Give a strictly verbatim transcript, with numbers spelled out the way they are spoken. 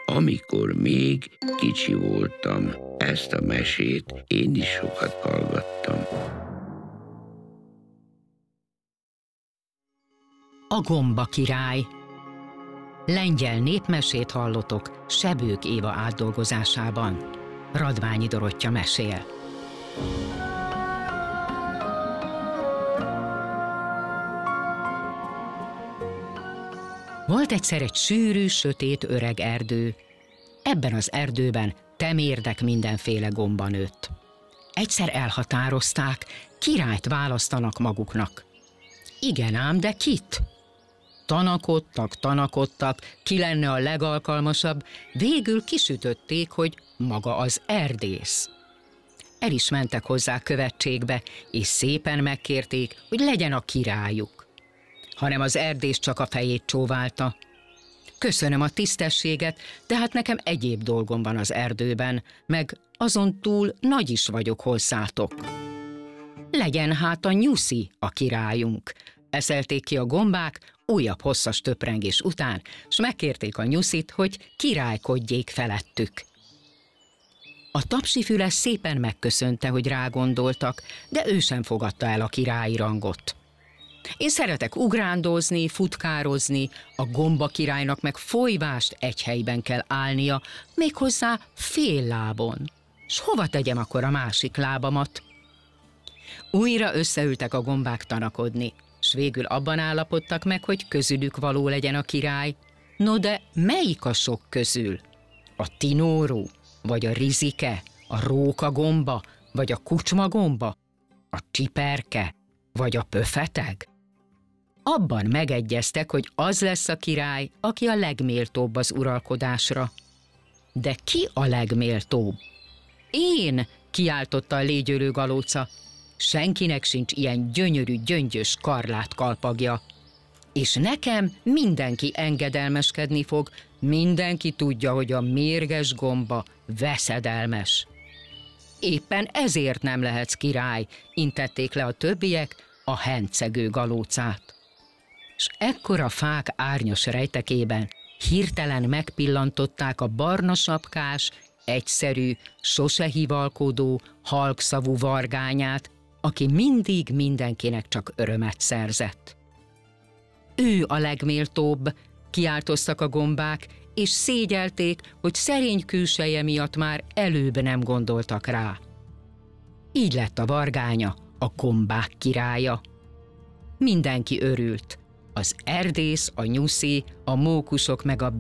amikor még kicsi voltam. Ezt a mesét én is sokat hallgattam. A Gomba király. Lengyel népmesét hallotok Sebők Éva átdolgozásában. Radványi Dorottya mesél. Volt egyszer egy sűrű, sötét öreg erdő. Ebben az erdőben temérdek mindenféle gomba nőtt. Egyszer elhatározták, királyt választanak maguknak. Igen ám, de kit? Tanakodtak, tanakodtak, ki lenne a legalkalmasabb, végül kisütötték, hogy maga az erdész. El is mentek hozzá követségbe, és szépen megkérték, hogy legyen a királyuk. Hanem az erdész csak a fejét csóválta. Köszönöm a tisztességet, de hát nekem egyéb dolgom van az erdőben, meg azon túl nagy is vagyok hozzátok. Legyen hát a nyuszi a királyunk. Eszelték ki a gombák újabb hosszas töprengés után, s megkérték a nyuszit, hogy királykodjék felettük. A tapsifüles szépen megköszönte, hogy rágondoltak, de ő sem fogadta el a királyi rangot. Én szeretek ugrándozni, futkározni, a Gomba királynak meg folyvást egy helyben kell állnia, méghozzá fél lábon. S hova tegyem akkor a másik lábamat? Újra összeültek a gombák tanakodni, s végül abban állapodtak meg, hogy közülük való legyen a király. No de melyik a sok közül? A tinóró, vagy a rizike, a rókagomba, vagy a kucsmagomba, a csiperke, vagy a pöfeteg? Abban megegyeztek, hogy az lesz a király, aki a legméltóbb az uralkodásra. De ki a legméltóbb? Én, kiáltotta a légyölő galóca. Senkinek sincs ilyen gyönyörű, gyöngyös karlát kalpagja. És nekem mindenki engedelmeskedni fog, mindenki tudja, hogy a mérges gomba veszedelmes. Éppen ezért nem lehetsz király, intették le a többiek a hencegő galócát. S ekkor a fák árnyos rejtekében hirtelen megpillantották a barna sapkás, egyszerű, sose hivalkodó, halkszavú vargányát, aki mindig mindenkinek csak örömet szerzett. Ő a legméltóbb, kiáltoztak a gombák, és szégyelték, hogy szerény külseje miatt már előbb nem gondoltak rá. Így lett a vargánya a gombák királya. Mindenki örült. Az erdész, a nyuszi, a mókusok meg a